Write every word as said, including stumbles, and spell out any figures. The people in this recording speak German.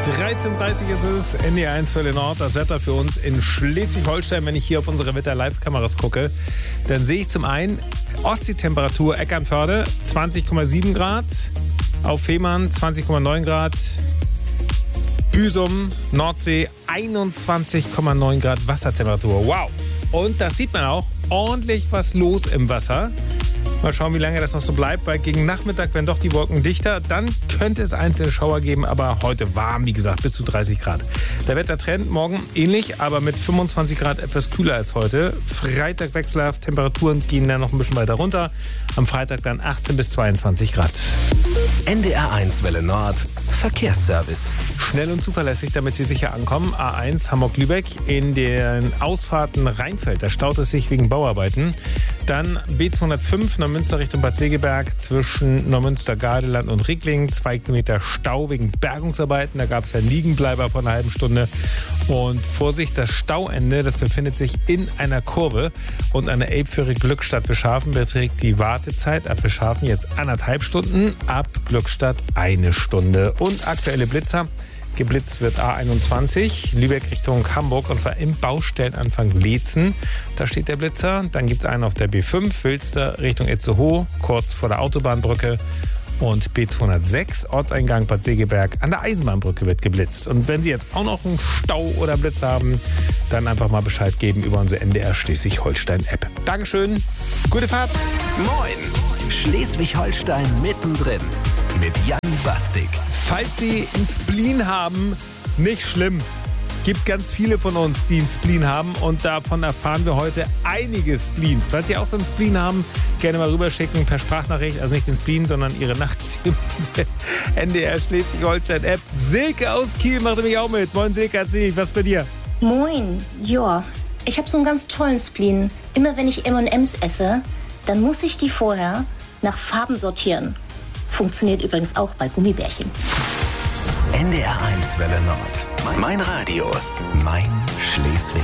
dreizehn Uhr dreißig ist es, N D R eins Welle Nord, das Wetter für uns in Schleswig-Holstein. Wenn ich hier auf unsere Wetter-Live-Kameras gucke, dann sehe ich zum einen Ostsee-Temperatur Eckernförde zwanzig Komma sieben Grad, auf Fehmarn zwanzig Komma neun Grad, Büsum, Nordsee einundzwanzig Komma neun Grad Wassertemperatur. Wow! Und das sieht man auch, ordentlich was los im Wasser. Mal schauen, wie lange das noch so bleibt, weil gegen Nachmittag werden doch die Wolken dichter. Dann könnte es einzelne Schauer geben, aber heute warm, wie gesagt, bis zu dreißig Grad. Der Wettertrend morgen ähnlich, aber mit fünfundzwanzig Grad etwas kühler als heute. Freitag wechselhaft, Temperaturen gehen dann noch ein bisschen weiter runter. Am Freitag dann achtzehn bis zweiundzwanzig Grad. N D R eins Welle Nord, Verkehrsservice. Schnell und zuverlässig, damit Sie sicher ankommen. A eins Hamburg-Lübeck in den Ausfahrten Rheinfeld. Da staut es sich wegen Bauarbeiten. Dann B zweihundertfünf Neumünster Richtung Bad Segeberg zwischen Neumünster-Gardeland und Rickling. Zwei Kilometer Stau wegen Bergungsarbeiten. Da gab es einen Liegenbleiber von einer halben Stunde. Und Vorsicht, das Stauende, das befindet sich in einer Kurve. Und an der Elbphöre Glückstadt Fischhafen beträgt die Wartezeit ab Fischhafen jetzt anderthalb Stunden, ab Glückstadt eine Stunde. Und aktuelle Blitzer. Geblitzt wird A einundzwanzig, Lübeck Richtung Hamburg, und zwar im Baustellenanfang Leetzen. Da steht der Blitzer. Dann gibt es einen auf der B fünf, Wilster Richtung Itzehoe, kurz vor der Autobahnbrücke. Und B zweihundertsechs, Ortseingang Bad Segeberg, an der Eisenbahnbrücke wird geblitzt. Und wenn Sie jetzt auch noch einen Stau oder Blitz haben, dann einfach mal Bescheid geben über unsere N D R Schleswig-Holstein-App. Dankeschön, gute Fahrt. Moin, Schleswig-Holstein mittendrin mit Jan Bastik. Falls Sie einen Spleen haben, nicht schlimm. Gibt ganz viele von uns, die einen Spleen haben, und davon erfahren wir heute einige Spleens. Falls Sie auch so einen Spleen haben, gerne mal rüberschicken per Sprachnachricht, also nicht den Spleen, sondern Ihre Nachricht in unsere N D R Schleswig-Holstein-App. Silke aus Kiel macht mich auch mit. Moin Silke, erzähl, was bei dir? Moin, ja, ich habe so einen ganz tollen Spleen. Immer wenn ich M und M's esse, dann muss ich die vorher nach Farben sortieren. Funktioniert übrigens auch bei Gummibärchen. N D R eins Welle Nord. Mein Radio, mein Schleswig.